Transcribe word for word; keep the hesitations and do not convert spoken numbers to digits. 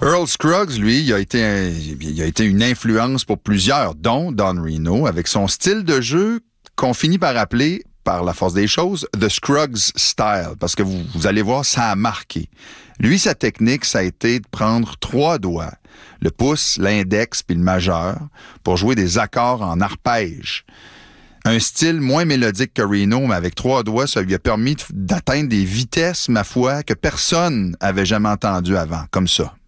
Earl Scruggs, lui, il a été, un, il a été une influence pour plusieurs, dont Don Reno, avec son style de jeu qu'on finit par appeler, par la force des choses, The Scruggs Style, parce que vous, vous allez voir, ça a marqué. Lui, sa technique, ça a été de prendre trois doigts, le pouce, l'index puis le majeur, pour jouer des accords en arpège. Un style moins mélodique que Reno, mais avec trois doigts, ça lui a permis d'atteindre des vitesses, ma foi, que personne avait jamais entendues avant, comme ça.